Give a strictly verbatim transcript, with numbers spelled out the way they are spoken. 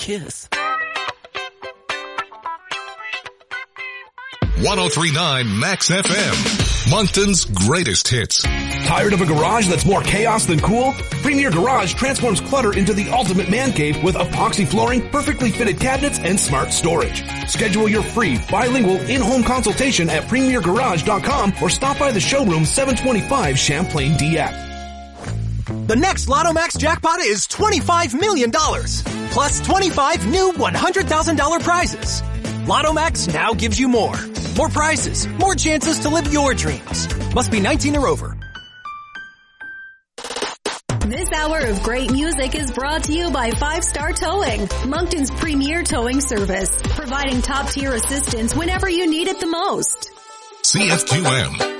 kiss. one oh three point nine Max F M, Moncton's greatest hits. Tired of a garage that's more chaos than cool? Premier Garage transforms clutter into the ultimate man cave with epoxy flooring, perfectly fitted cabinets, and smart storage. Schedule your free bilingual in-home consultation at premier garage dot com or stop by the showroom seven twenty-five Champlain D F. The next Lotto Max jackpot is twenty-five million dollars, plus twenty-five new one hundred thousand dollars prizes. Lotto Max now gives you more. More prizes, more chances to live your dreams. Must be nineteen or over. This hour of great music is brought to you by Five Star Towing, Moncton's premier towing service, providing top-tier assistance whenever you need it the most. C F Q M.